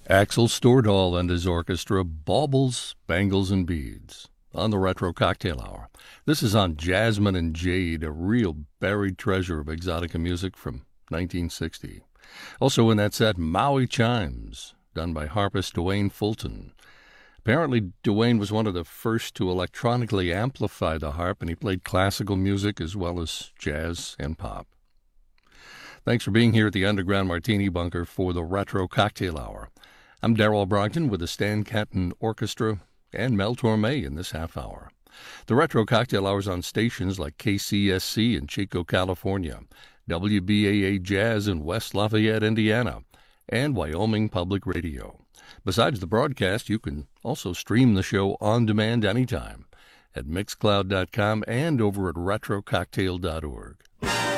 Axel Stordahl and his orchestra, Baubles, Bangles, and Beads, on the Retro Cocktail Hour. This is on Jasmine and Jade, a real buried treasure of exotica music from 1960. Also in that set, Maui Chimes, done by harpist Duane Fulton. Apparently, Duane was one of the first to electronically amplify the harp, and he played classical music as well as jazz and pop. Thanks for being here at the Underground Martini Bunker for the Retro Cocktail Hour. I'm Darrell Brogdon with the Stan Kenton Orchestra and Mel Torme in this half hour. The Retro Cocktail Hour is on stations like KCSC in Chico, California, WBAA Jazz in West Lafayette, Indiana, and Wyoming Public Radio. Besides the broadcast, you can also stream the show on demand anytime at Mixcloud.com and over at retrococktail.org.